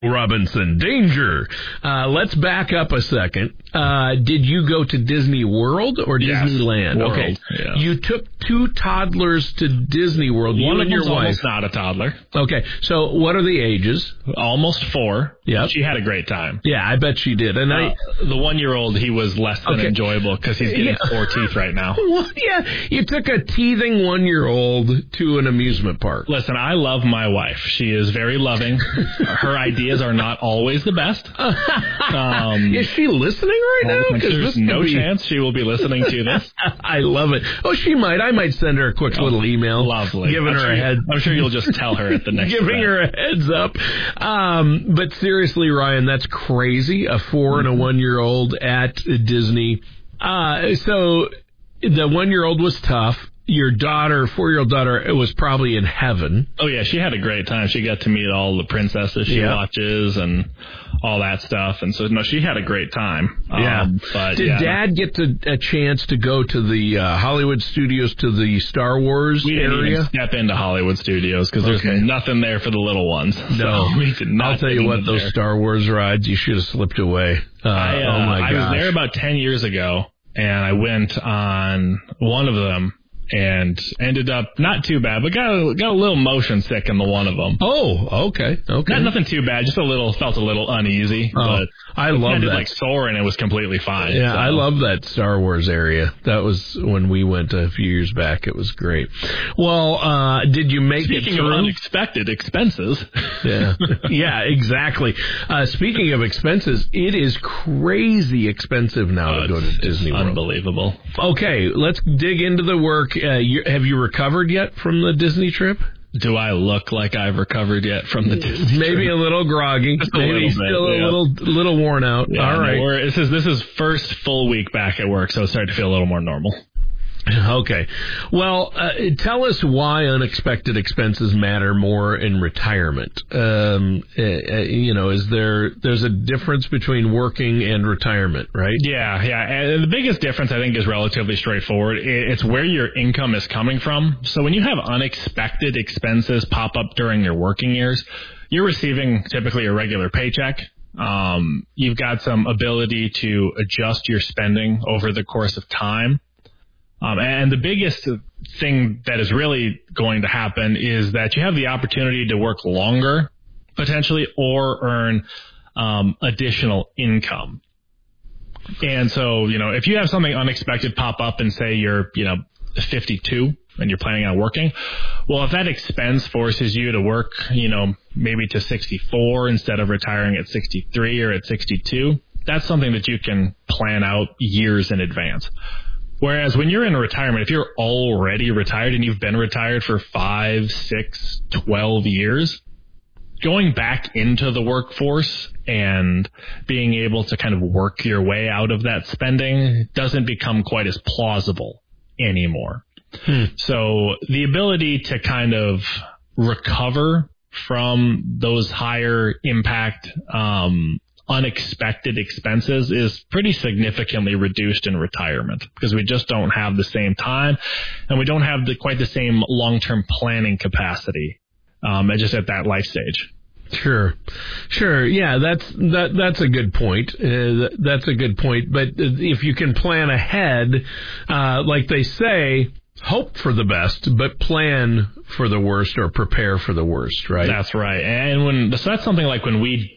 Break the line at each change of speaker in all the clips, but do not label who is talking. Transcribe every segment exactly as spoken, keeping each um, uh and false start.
Robinson, danger. Uh, let's back up a second. Uh, did you go to Disney World or
yes,
Disneyland?
World,
okay.
Yeah.
You took two toddlers to Disney World.
One
you
of
and your
them's
wife.
almost not a toddler.
Okay. So what are the ages?
Almost four.
Yeah.
She had a great time.
Yeah, I bet she did. And
uh,
I,
the one-year-old, he was less than
okay.
enjoyable because he's getting
yeah.
four teeth right now.
Well, yeah. You took a teething one-year-old to an amusement park.
Listen, I love my wife. She is very loving. Her ideas are not always the best. Um,
is she listening right
well,
now?
There's no be... chance she will be listening to this.
I love it. Oh, she might. I might send her a quick oh, little email.
Lovely.
Giving
I'm
her
sure
a head.
I'm sure you'll just tell her at the next
Giving
event.
her a heads up. Um, but seriously, Ryan, that's crazy. A four and a one-year-old at Disney. Uh, so the one-year-old was tough. Your daughter, four-year-old daughter, it was probably in heaven.
Oh, yeah, she had a great time. She got to meet all the princesses she yeah. watches and all that stuff. And so, no, she had a great time.
Yeah.
Um, but,
Did
yeah,
Dad get to, a chance to go to the uh, Hollywood Studios, to the Star Wars
we didn't
area?
Even step into Hollywood Studios because there's
okay.
nothing there for the little ones.
No.
So we did not.
I'll tell you what, those
there.
Star Wars rides, you should have slipped away. Uh,
I, uh,
oh, my gosh.
I was there about ten years ago, and I went on one of them. And ended up not too bad, but got a, got a little motion sick in the one of them.
Oh, okay, okay.
Not nothing too bad, just a little felt a little uneasy. Oh, but
I love that.
Like sore, and it was completely fine.
Yeah,
so.
I love that Star Wars area. That was when we went a few years back. It was great. Well, uh, did you make
speaking
it through?
of unexpected expenses?
Yeah, yeah, exactly. Uh, speaking of expenses, it is crazy expensive now
oh,
to go to Disney World.
Unbelievable.
Okay, let's dig into the work. Uh, you, have you recovered yet from the Disney trip?
Do I look like I've recovered yet from the Disney
Maybe
trip?
a little groggy.
Just a
Maybe
little bit,
still
yeah.
a little little worn out.
Yeah,
All right.
No, we're, this is this is first full week back at work, so it's starting to feel a little more normal.
Okay. Well, uh, tell us why unexpected expenses matter more in retirement. Um, uh, you know, is there, there's a difference between working and retirement, right?
Yeah, yeah. And the biggest difference, I think, is relatively straightforward. It's where your income is coming from. So when you have unexpected expenses pop up during your working years, you're receiving typically a regular paycheck. Um, you've got some ability to adjust your spending over the course of time. Um, and the biggest thing that is really going to happen is that you have the opportunity to work longer, potentially, or earn um, additional income. And so, you know, if you have something unexpected pop up and say you're, you know, fifty-two and you're planning on working, well, if that expense forces you to work, you know, maybe to sixty-four instead of retiring at sixty-three or at sixty-two, that's something that you can plan out years in advance. Whereas when you're in retirement, if you're already retired and you've been retired for five, six, twelve years, going back into the workforce and being able to kind of work your way out of that spending doesn't become quite as plausible anymore. Hmm. So the ability to kind of recover from those higher impact, um, unexpected expenses is pretty significantly reduced in retirement because we just don't have the same time and we don't have the, quite the same long-term planning capacity um, just at that life stage.
Sure, sure, yeah, that's that. That's a good point. Uh, that's a good point. But if you can plan ahead, uh, like they say, hope for the best, but plan for the worst or prepare for the worst. Right.
That's right. And when so that's something like when we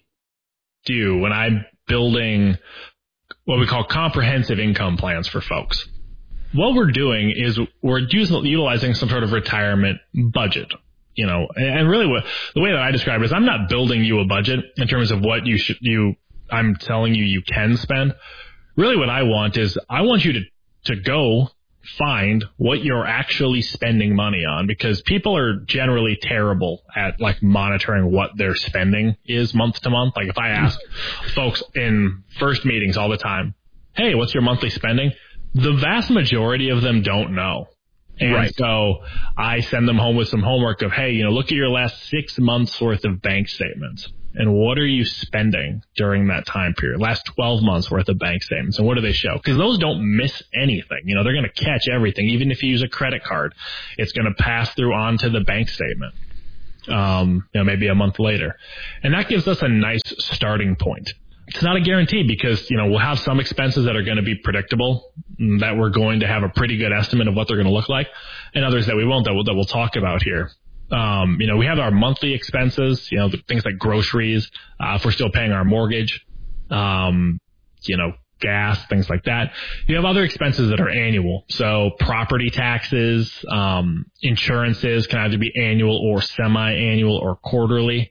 do when I'm building what we call comprehensive income plans for folks. What we're doing is we're utilizing some sort of retirement budget, you know, and really what the way that I describe it is I'm not building you a budget in terms of what you should, you, I'm telling you you can spend. Really what I want is I want you to, to go find what you're actually spending money on because people are generally terrible at like monitoring what their spending is month to month. Like if I ask folks in first meetings all the time, hey, what's your monthly spending? The vast majority of them don't know. And right. so I send them home with some homework of, hey, you know, look at your last six months worth of bank statements. And what are you spending during that time period? Last twelve months worth of bank statements. And what do they show? Because those don't miss anything. You know, they're going to catch everything. Even if you use a credit card, it's going to pass through onto the bank statement. um, you know, maybe a month later. And that gives us a nice starting point. It's not a guarantee because, you know, we'll have some expenses that are going to be predictable, that we're going to have a pretty good estimate of what they're going to look like, and others that we won't, that we'll, that we'll talk about here. Um, you know, we have our monthly expenses, you know, things like groceries, uh, if we're still paying our mortgage, um, you know, gas, things like that. You have other expenses that are annual. So property taxes, um, insurances can either be annual or semi-annual or quarterly.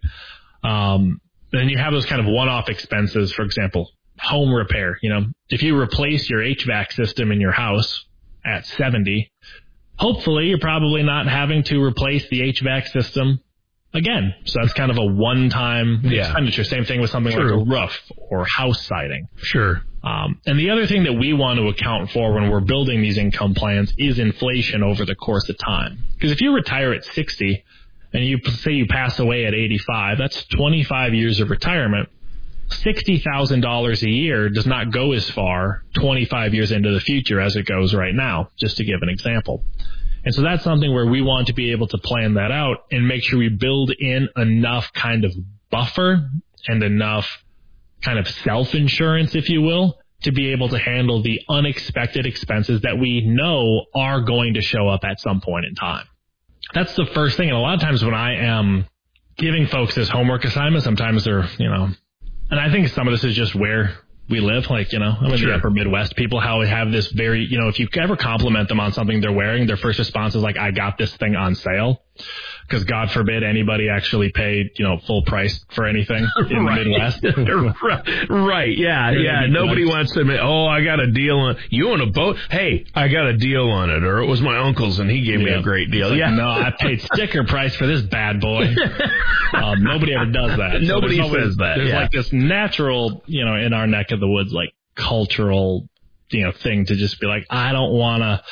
Um, Then you have those kind of one-off expenses, for example, home repair. You know, if you replace your H V A C system in your house at seventy, hopefully you're probably not having to replace the H V A C system again. So that's kind of a one-time yeah. expenditure. Same thing with something True. like a roof or house siding.
Sure.
Um, and the other thing that we want to account for when we're building these income plans is inflation over the course of time. Because if you retire at sixty, and you say you pass away at eighty-five, that's twenty-five years of retirement. sixty thousand dollars a year does not go as far twenty-five years into the future as it goes right now, just to give an example. And so that's something where we want to be able to plan that out and make sure we build in enough kind of buffer and enough kind of self-insurance, if you will, to be able to handle the unexpected expenses that we know are going to show up at some point in time. That's the first thing. And a lot of times when I am giving folks this homework assignment, sometimes they're, you know, and I think some of this is just where we live. Like, you know, I'm in sure. the upper Midwest. People how have this very, you know, if you ever compliment them on something they're wearing, their first response is like, I got this thing on sale. Because God forbid anybody actually paid, you know, full price for anything in
right.
the Midwest.
right. Yeah. Yeah. Nobody wants to admit, oh, I got a deal on, you own a boat? Hey, I got a deal on it. Or it was my uncle's and he gave yeah. me a great deal.
Like,
yeah.
No, I paid sticker price for this bad boy. um, nobody ever does that. So
nobody
always,
says that.
There's
yeah.
like this natural, you know, in our neck of the woods, like cultural, you know, thing to just be like, I don't want to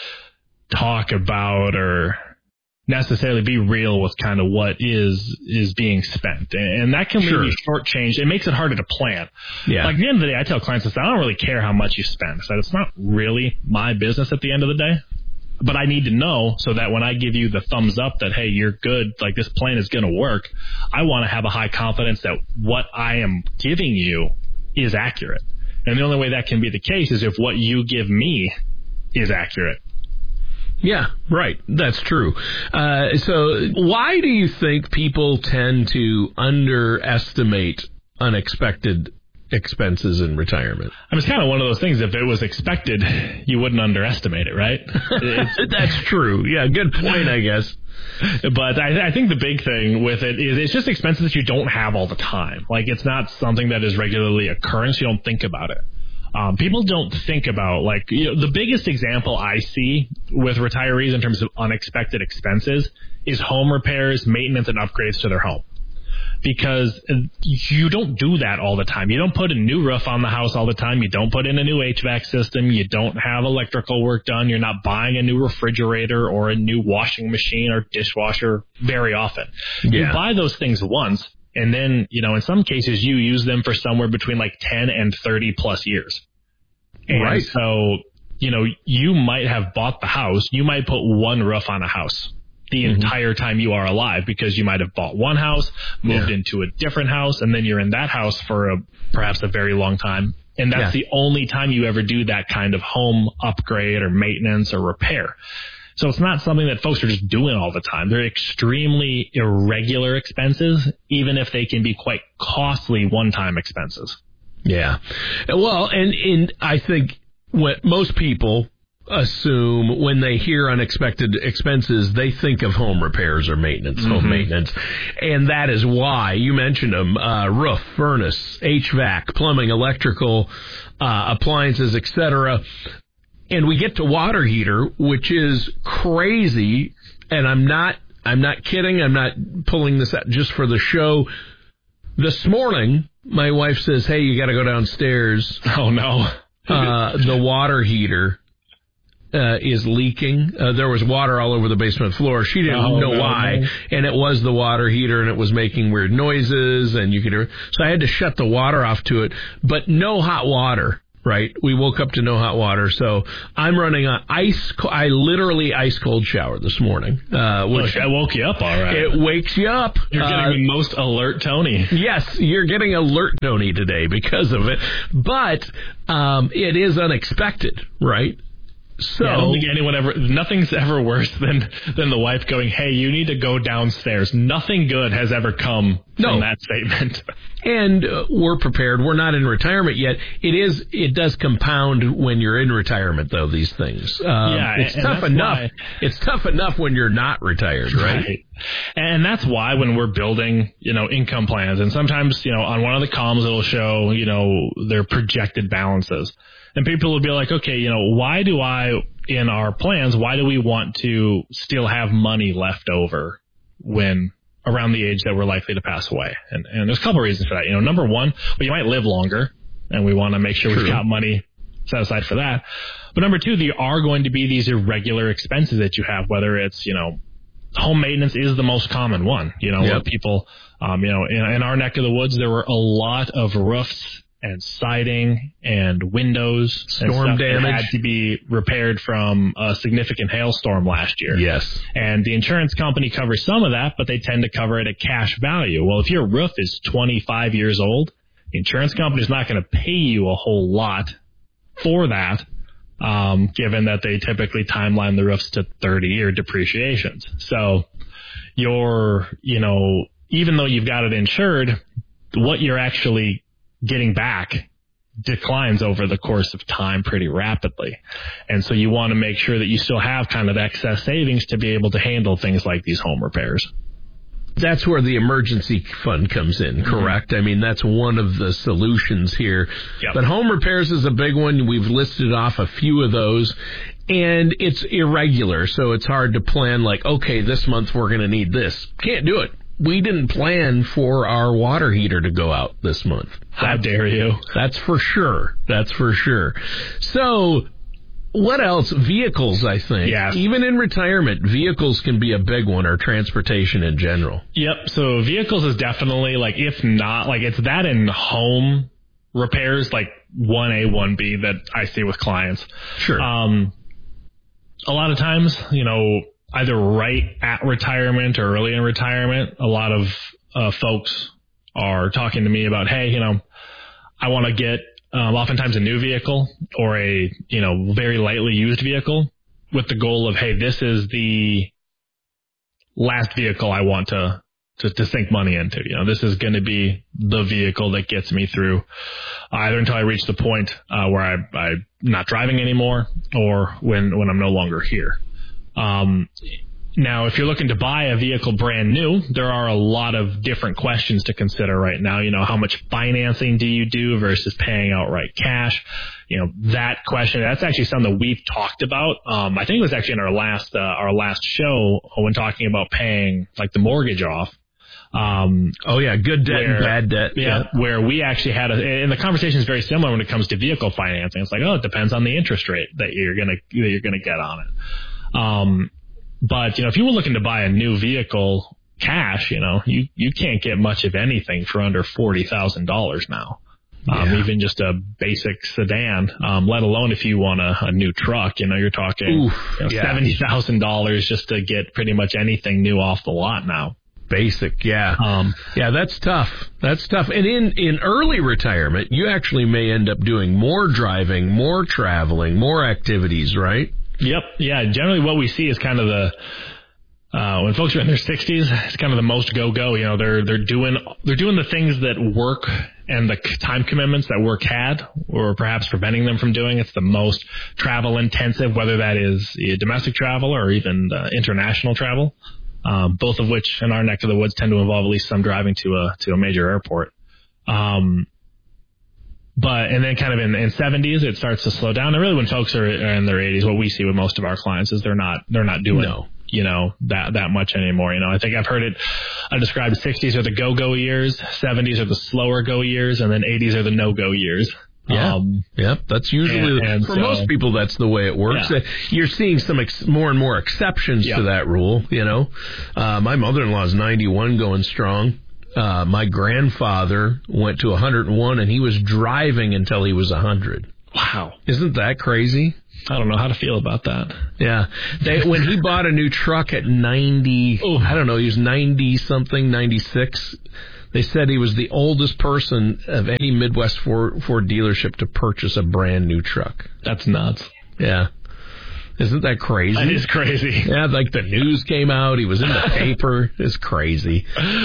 talk about or necessarily be real with kind of what is is being spent. And that can sure. leave you shortchanged. It makes it harder to plan.
Yeah.
Like at the end of the day, I tell clients this, I don't really care how much you spend. So it's not really my business at the end of the day. But I need to know so that when I give you the thumbs up that, hey, you're good, like this plan is going to work, I want to have a high confidence that what I am giving you is accurate. And the only way that can be the case is if what you give me is accurate.
Yeah, right. That's true. Uh, so why do you think people tend to underestimate unexpected expenses in retirement?
I mean, it's kind of one of those things. If it was expected, you wouldn't underestimate it, right?
That's true. Yeah, good point, I guess.
But I, I think the big thing with it is it's just expenses that you don't have all the time. Like it's not something that is regularly occurring, so you don't think about it. Um, people don't think about, like, you know, the biggest example I see with retirees in terms of unexpected expenses is home repairs, maintenance, and upgrades to their home. Because you don't do that all the time. You don't put a new roof on the house all the time. You don't put in a new H V A C system. You don't have electrical work done. You're not buying a new refrigerator or a new washing machine or dishwasher very often. Yeah. You buy those things once. And then, you know, in some cases, you use them for somewhere between like ten and thirty plus years. And
right.
so, you know, you might have bought the house. You might put one roof on a house the mm-hmm. entire time you are alive because you might have bought one house, moved yeah. into a different house, and then you're in that house for a, perhaps a very long time. And that's yeah. the only time you ever do that kind of home upgrade or maintenance or repair. So it's not something that folks are just doing all the time. They're extremely irregular expenses, even if they can be quite costly one-time expenses.
Yeah. Well, and, and I think what most people assume when they hear unexpected expenses, they think of home repairs or maintenance, mm-hmm. home maintenance. And that is why you mentioned them, uh, roof, furnace, H V A C, plumbing, electrical, uh, appliances, et cetera. And we get to water heater, which is crazy. And I'm not, I'm not kidding. I'm not pulling this out just for the show. This morning, my wife says, hey, you got to go downstairs.
Oh, no.
uh, the water heater uh, is leaking. Uh, there was water all over the basement floor. She didn't oh, know no, why. No. And it was the water heater, and it was making weird noises. And you could hear. So I had to shut the water off to it. But no hot water right? We woke up to no hot water, so I'm running on ice. I literally ice cold shower this morning. Uh, which
Look, I woke you up, all right.
It wakes you up.
You're getting uh, the most alert Tony.
Yes, you're getting alert Tony today because of it, but um, it is unexpected, right? So
yeah, I don't think anyone ever. Nothing's ever worse than than the wife going, "Hey, you need to go downstairs." Nothing good has ever come
no.
from that statement.
And uh, we're prepared. We're not in retirement yet. It is. It does compound when you're in retirement, though. These things. Um,
yeah,
it's
and
tough enough.
Why,
it's tough enough when you're not retired, right?
right? And that's why when we're building, you know, income plans, and sometimes, you know, on one of the columns it'll show, you know, their projected balances. And people will be like, okay, you know, why do I, in our plans, why do we want to still have money left over when around the age that we're likely to pass away? And, and there's a couple of reasons for that. You know, number one, well, you might live longer, and we want to make sure
True.
we've got money set aside for that. But number two, there are going to be these irregular expenses that you have, whether it's, you know, home maintenance is the most common one. You know,
yep.
people, um, you know, in, in our neck of the woods, there were a lot of roofs and siding and windows
storm
and
damage
that had to be repaired from a significant hailstorm last year.
Yes.
And the insurance company covers some of that, but they tend to cover it at cash value. Well, if your roof is twenty-five years old, the insurance company is not going to pay you a whole lot for that, um, given that they typically timeline the roofs to thirty year depreciations. So you're, you know, even though you've got it insured, what you're actually getting back declines over the course of time pretty rapidly. And so you want to make sure that you still have kind of excess savings to be able to handle things like these home repairs.
That's where the emergency fund comes in, correct? Mm-hmm. I mean, that's one of the solutions here.
Yep.
But home repairs is a big one. We've listed off a few of those, and it's irregular, so it's hard to plan like, okay, this month we're going to need this. Can't do it. We didn't plan for our water heater to go out this month.
How dare you?
That's for sure. That's for sure. So what else? Vehicles, I think.
Yes.
Even in retirement, vehicles can be a big one, or transportation in general.
Yep. So vehicles is definitely, like, if not, like, it's that in home repairs, like one A, one B that I see with clients.
Sure.
Um, a lot of times, you know, either right at retirement or early in retirement, a lot of uh, folks are talking to me about, hey, you know, I want to get um, oftentimes a new vehicle or a, you know, very lightly used vehicle with the goal of, hey, this is the last vehicle I want to, to, to sink money into. You know, this is going to be the vehicle that gets me through either until I reach the point uh, where I, I'm not driving anymore or when, when I'm no longer here. Um, now, if you're looking to buy a vehicle brand new, there are a lot of different questions to consider right now. You know, how much financing do you do versus paying outright cash? You know, that question, that's actually something that we've talked about. Um, I think it was actually in our last, uh, our last show when talking about paying like the mortgage off. Um,
oh yeah, good debt
where,
and bad debt.
Yeah, yeah, where we actually had a, and the conversation is very similar when it comes to vehicle financing. It's like, oh, it depends on the interest rate that you're gonna that you're gonna get on it. Um, but, you know, if you were looking to buy a new vehicle cash, you know, you, you can't get much of anything for under forty thousand dollars now. Um,
yeah.
Even just a basic sedan, um, let alone if you want a, a new truck, you know, you're talking
Oof,
you know,
yeah.
seventy thousand dollars just to get pretty much anything new off the lot now.
Basic, yeah.
Um,
yeah, that's tough. That's tough. And in, in early retirement, you actually may end up doing more driving, more traveling, more activities, right?
Yep. Yeah. Generally what we see is kind of the, uh, when folks are in their sixties, it's kind of the most go-go, you know, they're, they're doing, they're doing the things that work and the time commitments that work had, or perhaps preventing them from doing. It's the most travel intensive, whether that is domestic travel or even uh, international travel, um, both of which in our neck of the woods tend to involve at least some driving to a, to a major airport. Um, But, and then kind of in, in seventies, it starts to slow down. And really when folks are in their eighties, what we see with most of our clients is they're not, they're not doing,
no.
you know, that, that much anymore. You know, I think I've heard it I described sixties are the go-go years, seventies are the slower go years, and then eighties are the no-go years.
Yeah.
Um,
yep. That's usually,
and, and
for
so,
most people, that's the way it works.
Yeah.
You're seeing some ex- more and more exceptions
yeah.
to that rule, you know. Uh, my mother-in-law is ninety-one going strong. Uh, my grandfather went to one hundred one and he was driving until he was one hundred.
Wow.
Isn't that crazy?
I don't know how to feel about that.
Yeah. They, when he bought a new truck at ninety, Ooh. I don't know, he was ninety-something, ninety-six, they said he was the oldest person of any Midwest Ford, Ford dealership to purchase a brand new truck.
That's nuts.
Yeah. Isn't that crazy?
That is crazy.
Yeah, like the news came out. He was in the paper. It's crazy.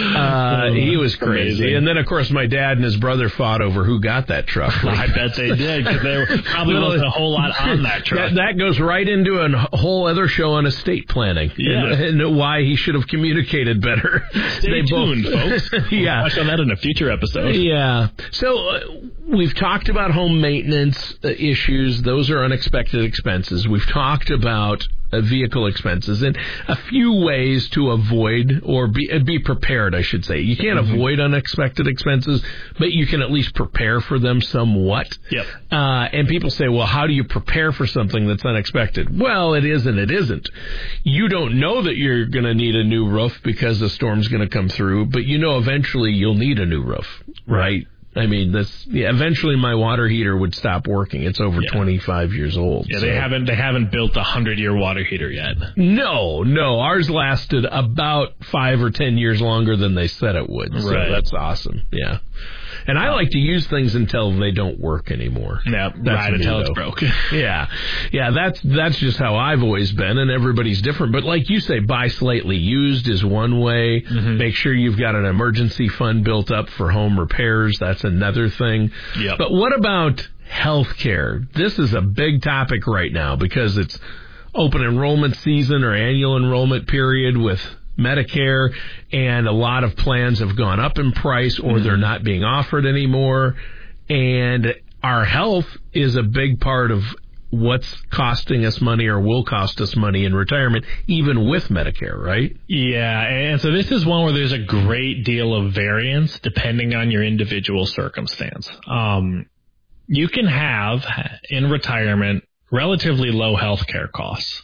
Uh, he was crazy. Amazing. And then, of course, my dad and his brother fought over who got that truck.
I bet they did, because there probably wasn't a whole lot on that truck.
That, that goes right into a whole other show on estate planning.
Yeah.
And, and why he should have communicated better.
Stay they tuned, both, folks.
Yeah.
We'll touch on that in a future episode.
Yeah. So uh, we've talked about home maintenance uh, issues. Those are unexpected expenses. We've talked about uh, vehicle expenses and a few ways to avoid or be uh, be prepared, I should say. You can't mm-hmm. avoid unexpected expenses, but you can at least prepare for them somewhat.
Yep.
Uh, and people say, well, how do you prepare for something that's unexpected? Well, it is and it isn't. You don't know that you're going to need a new roof because the storm's going to come through, but you know eventually you'll need a new roof, right? I mean, this. Yeah, eventually, my water heater would stop working. It's over yeah. twenty-five years old.
Yeah,
so.
they haven't they haven't built a hundred-year water heater yet.
No, no, ours lasted about five or ten years longer than they said it would. So
right.
that's awesome. Yeah, and I like to use things until they don't work anymore.
Yeah,
that's
right until it's broke.
yeah, yeah, that's that's just how I've always been, and everybody's different. But like you say, buy slightly used is one way. Mm-hmm. Make sure you've got an emergency fund built up for home repairs. That's another thing.
Yep.
But what about health care? This is a big topic right now because it's open enrollment season or annual enrollment period with Medicare, and a lot of plans have gone up in price or mm-hmm. they're not being offered anymore. And our health is a big part of what's costing us money or will cost us money in retirement, even with Medicare, right?
Yeah, and so this is one where there's a great deal of variance depending on your individual circumstance. Um, you can have, in retirement, relatively low health care costs.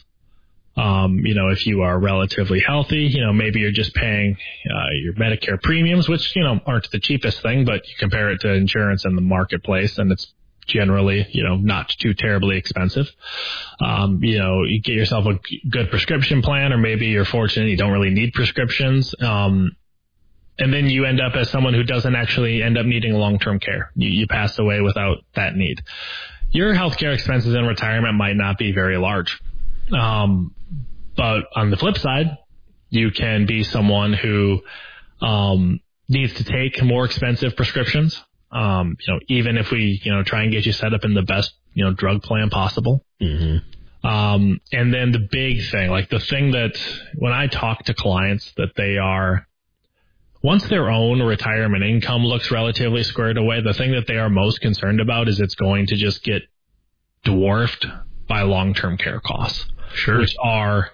Um, you know, if you are relatively healthy, you know, maybe you're just paying uh, your Medicare premiums, which, you know, aren't the cheapest thing, but you compare it to insurance in the marketplace, and it's generally, you know, not too terribly expensive. Um, you know, you get yourself a good prescription plan, or maybe you're fortunate you don't really need prescriptions. Um, and then you end up as someone who doesn't actually end up needing long-term care. You, you pass away without that need. Your healthcare expenses in retirement might not be very large. Um, but on the flip side, you can be someone who, um, needs to take more expensive prescriptions. Um, you know, even if we, you know, try and get you set up in the best, you know, drug plan possible.
Mm-hmm.
Um, and then the big thing, like the thing that when I talk to clients that they are, once their own retirement income looks relatively squared away, the thing that they are most concerned about is it's going to just get dwarfed by long-term care costs,
sure,
which are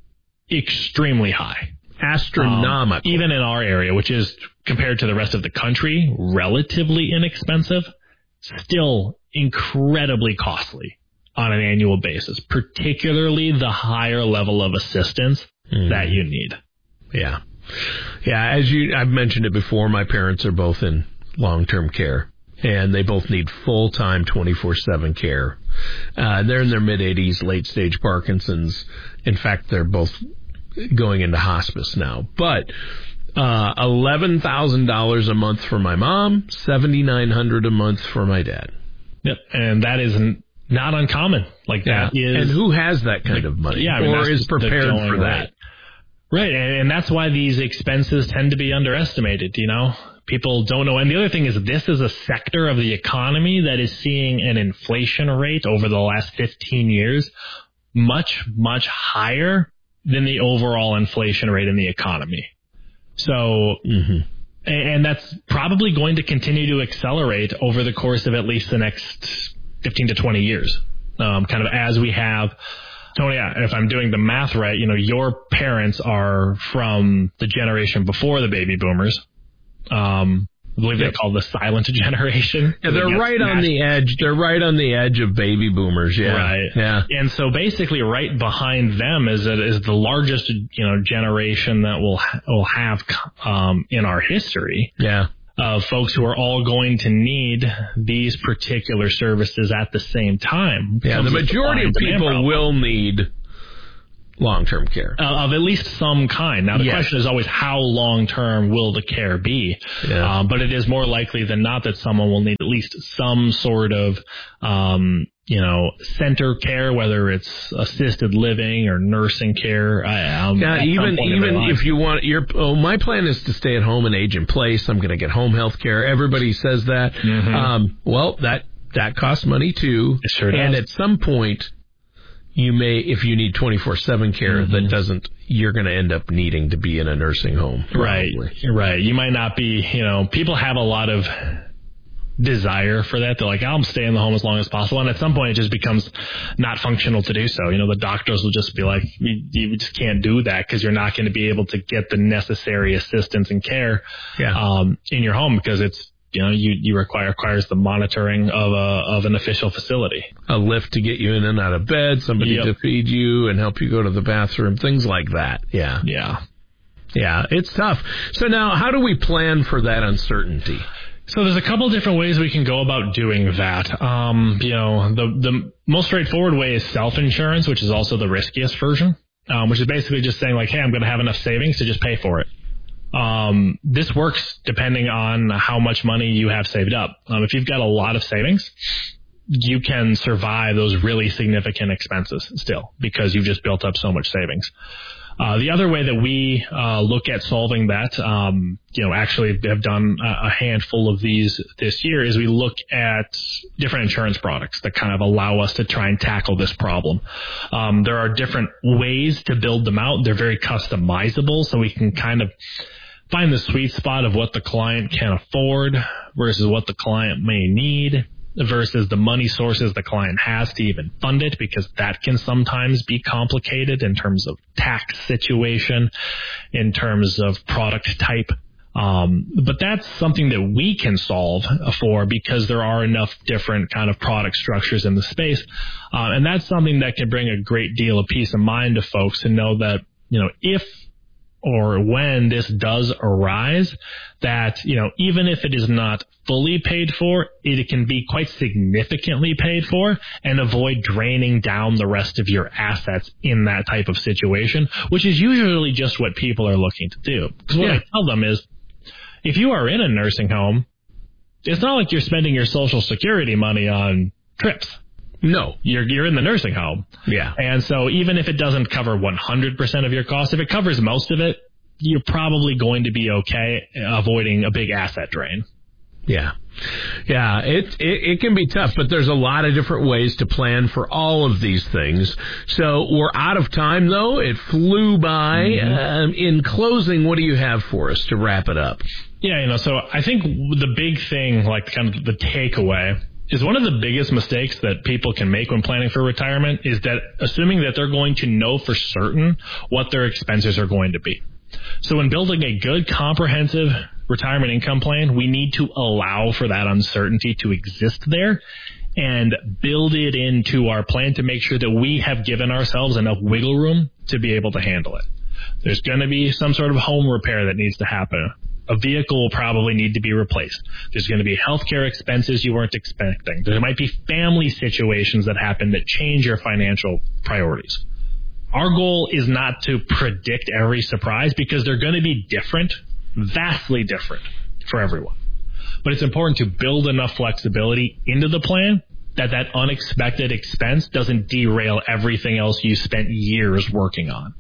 extremely high.
Astronomical.
Um, even in our area, which is compared to the rest of the country, relatively inexpensive, still incredibly costly on an annual basis, particularly the higher level of assistance mm. that you need.
Yeah. Yeah. As you, I've mentioned it before, my parents are both in long-term care, and they both need full-time twenty-four seven care. Uh, they're in their mid-eighties, late-stage Parkinson's. In fact, they're both going into hospice now. But uh, eleven thousand dollars a month for my mom, seven thousand nine hundred dollars a month for my dad.
Yep, and that isn't not uncommon. Like that
yeah.
is,
and who has that kind of money?
Yeah, I mean,
or is prepared for that?
Right, right. And, and that's why these expenses tend to be underestimated. You know, people don't know. And the other thing is, this is a sector of the economy that is seeing an inflation rate over the last fifteen years much, much higher than the overall inflation rate in the economy. So,
mm-hmm.
and that's probably going to continue to accelerate over the course of at least the next fifteen to twenty years. Um, kind of as we have, Tony, if I'm doing the math right, you know, your parents are from the generation before the baby boomers. Um, I believe they're called the silent generation.
Yeah, they're right smashed. on the edge. They're right on the edge of baby boomers. Yeah,
right.
Yeah,
and so basically, right behind them is a, is the largest, you know, generation that we'll will have um, in our history.
Yeah.
of folks who are all going to need these particular services at the same time.
Yeah, the majority of people will need long-term care.
Uh, of at least some kind. Now, the yes. question is always how long-term will the care be? Yeah. Um, but it is more likely than not that someone will need at least some sort of, um, you know, center care, whether it's assisted living or nursing care. Um,
yeah, even even if you want, your oh, my plan is to stay at home and age in place. I'm going to get home health care. Everybody says that. Mm-hmm. Um, well, that, that costs money too.
It sure
and
does.
At some point, you may, if you need twenty-four seven care, mm-hmm. that doesn't, you're going to end up needing to be in a nursing home.
Probably. Right, right. You might not be, you know, people have a lot of desire for that. They're like, I'll stay in the home as long as possible. And at some point, it just becomes not functional to do so. You know, the doctors will just be like, you, you just can't do that because you're not going to be able to get the necessary assistance and care yeah. um, in your home because it's, you know, you, you require requires the monitoring of a of an official facility.
A lift to get you in and out of bed, somebody yep. to feed you and help you go to the bathroom, things like that. Yeah.
Yeah.
Yeah, it's tough. So now, how do we plan for that uncertainty?
So there's a couple different ways we can go about doing that. Um, you know, the the most straightforward way is self-insurance, which is also the riskiest version, um, which is basically just saying like, hey, I'm going to have enough savings to just pay for it. Um, this works depending on how much money you have saved up. Um, if you've got a lot of savings, you can survive those really significant expenses still because you've just built up so much savings. Uh, the other way that we uh, look at solving that, um, you know, actually have done a handful of these this year, is we look at different insurance products that kind of allow us to try and tackle this problem. Um, there are different ways to build them out. They're very customizable, so we can kind of find the sweet spot of what the client can afford versus what the client may need versus the money sources the client has to even fund it, because that can sometimes be complicated in terms of tax situation, in terms of product type. Um, but that's something that we can solve for because there are enough different kind of product structures in the space. Uh, and that's something that can bring a great deal of peace of mind to folks to know that, you know, if or when this does arise, that, you know, even if it is not fully paid for, it can be quite significantly paid for and avoid draining down the rest of your assets in that type of situation, which is usually just what people are looking to do. Because what yeah. I tell them is, if you are in a nursing home, it's not like you're spending your Social Security money on trips.
No,
you're you're in the nursing home.
Yeah.
And so even if it doesn't cover one hundred percent of your cost, if it covers most of it, you're probably going to be okay avoiding a big asset drain.
Yeah. Yeah, it, it it can be tough, but there's a lot of different ways to plan for all of these things. So we're out of time, though. It flew by. Mm-hmm. Um, in closing, what do you have for us to wrap it up?
Yeah, you know, so I think the big thing, like kind of the takeaway, is one of the biggest mistakes that people can make when planning for retirement is that assuming that they're going to know for certain what their expenses are going to be. So when building a good, comprehensive retirement income plan, we need to allow for that uncertainty to exist there and build it into our plan to make sure that we have given ourselves enough wiggle room to be able to handle it. There's going to be some sort of home repair that needs to happen. A vehicle will probably need to be replaced. There's going to be healthcare expenses you weren't expecting. There might be family situations that happen that change your financial priorities. Our goal is not to predict every surprise because they're going to be different, vastly different for everyone. But it's important to build enough flexibility into the plan that that unexpected expense doesn't derail everything else you spent years working on.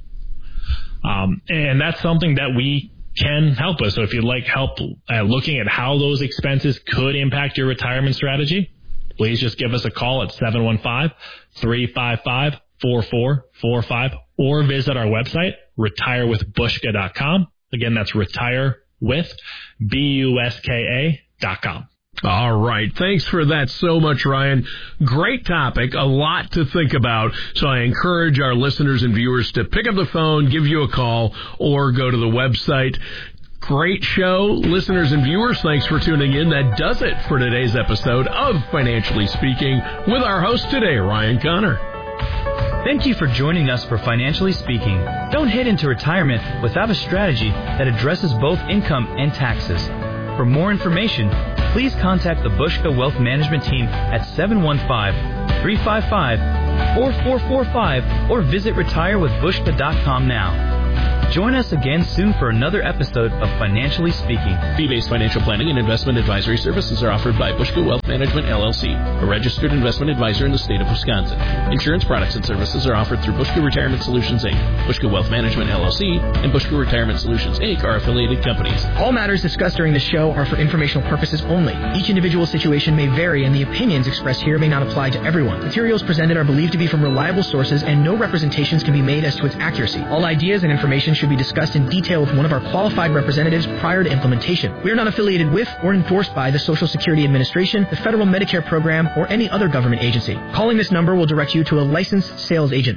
Um, and that's something that we can help us. So if you'd like help at looking at how those expenses could impact your retirement strategy, please just give us a call at seven one five, three five five, four four four five or visit our website, retire with buska dot com. Again, that's retire with B U S K A dot com.
All right. Thanks for that so much, Ryan. Great topic, a lot to think about. So I encourage our listeners and viewers to pick up the phone, give you a call, or go to the website. Great show. Listeners and viewers, thanks for tuning in. That does it for today's episode of Financially Speaking with our host today, Ryan Connor.
Thank you for joining us for Financially Speaking. Don't head into retirement without a strategy that addresses both income and taxes. For more information, please contact the Bushka Wealth Management team at seven one five, three five five, four four four five or visit retire with bushka dot com now. Join us again soon for another episode of Financially Speaking.
Fee-based financial planning and investment advisory services are offered by Bushka Wealth Management, L L C, a registered investment advisor in the state of Wisconsin. Insurance products and services are offered through Bushka Retirement Solutions, Incorporated. Bushka Wealth Management, L L C, and Bushka Retirement Solutions, Incorporated are affiliated companies.
All matters discussed during the show are for informational purposes only. Each individual situation may vary, and the opinions expressed here may not apply to everyone. Materials presented are believed to be from reliable sources, and no representations can be made as to its accuracy. All ideas and information should be discussed in detail with one of our qualified representatives prior to implementation. We are not affiliated with or endorsed by the Social Security Administration, the Federal Medicare Program, or any other government agency. Calling this number will direct you to a licensed sales agent.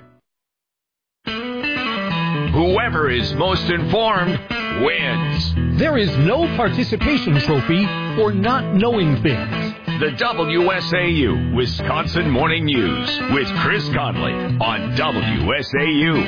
Whoever is most informed wins.
There is no participation trophy for not knowing things.
The W S A U Wisconsin Morning News with Chris Conley on W S A U.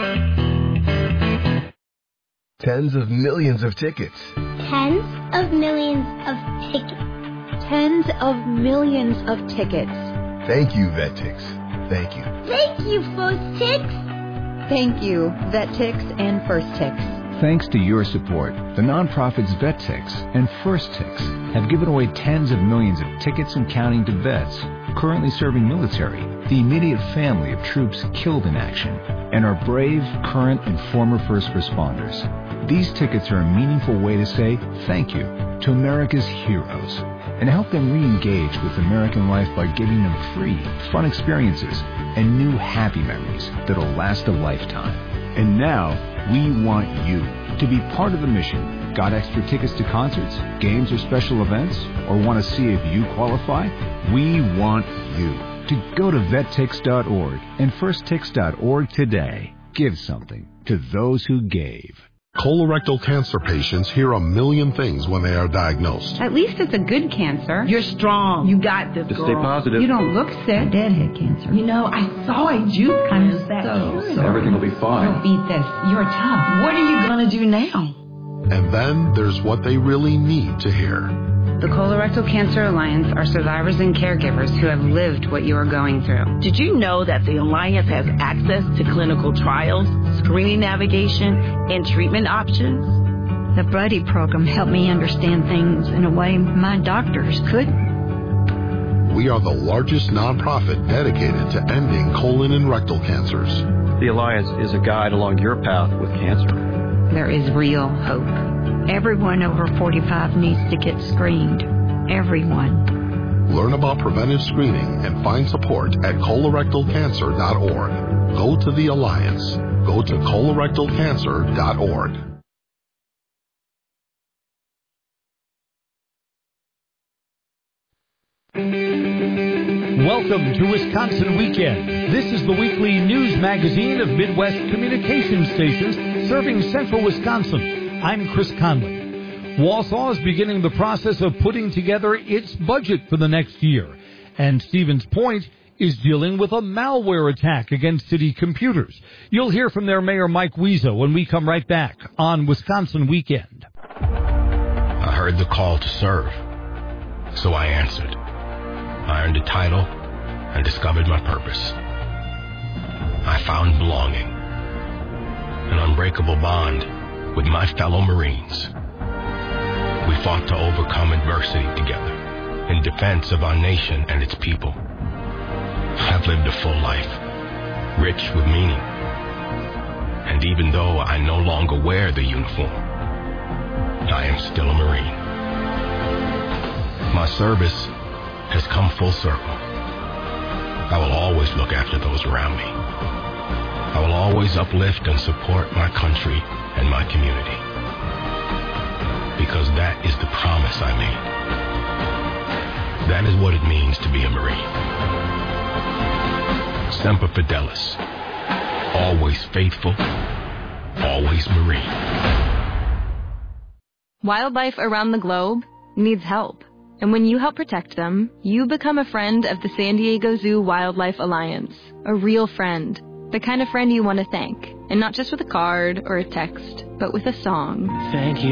Tens of millions of tickets.
Tens of millions of tickets.
Tens of millions of tickets.
Thank you, VetTix. Thank you.
Thank you, FirstTix.
Thank you, VetTix and FirstTix.
Thanks to your support, the nonprofits VetTix and FirstTix have given away tens of millions of tickets and counting to vets currently serving military, the immediate family of troops killed in action, and our brave, current, and former first responders. These tickets are a meaningful way to say thank you to America's heroes and help them re-engage with American life by giving them free, fun experiences and new happy memories that'll last a lifetime. And now, we want you to be part of the mission. Got extra tickets to concerts, games, or special events? Or want to see if you qualify? We want you to go to vettix dot org and firsttix dot org today. Give something to those who gave.
Colorectal cancer patients hear a million things when they are diagnosed.
At least it's a good cancer.
You're strong. You got this,
Just
girl.
stay positive.
You don't look sick. Deadhead cancer.
You know, I saw a juice kind of that.
So, so
Everything will be fine.
You'll beat this. You're tough.
What are you going to do now?
And then there's what they really need to hear.
The Colorectal Cancer Alliance are survivors and caregivers who have lived what you are going through.
Did you know that the Alliance has access to clinical trials, screening navigation, and treatment options?
The Buddy program helped me understand things in a way my doctors couldn't.
We are the largest nonprofit dedicated to ending colon and rectal cancers.
The Alliance is a guide along your path with cancer.
There is real hope.
Everyone over forty-five needs to get screened. Everyone.
Learn about preventive screening and find support at colorectal cancer dot org. Go to the Alliance. Go to colorectal cancer dot org.
Welcome to Wisconsin Weekend. This is the weekly news magazine of Midwest communication stations serving central Wisconsin. I'm Chris Conley. Wausau is beginning the process of putting together its budget for the next year. And Stevens Point is dealing with a malware attack against city computers. You'll hear from their mayor, Mike Wiese, when we come right back on Wisconsin Weekend.
I heard the call to serve, so I answered. I earned a title and discovered my purpose. I found belonging, an unbreakable bond with my fellow Marines. We fought to overcome adversity together in defense of our nation and its people. I've lived a full life, rich with meaning. And even though I no longer wear the uniform, I am still a Marine. My service has come full circle. I will always look after those around me. I will always uplift and support my country and my community. Because that is the promise I made. That is what it means to be a Marine. Semper Fidelis. Always faithful. Always Marine.
Wildlife around the globe needs help. And when you help protect them, you become a friend of the San Diego Zoo Wildlife Alliance. A real friend. The kind of friend you want to thank. And not just with a card or a text, but with a song.
Thank you.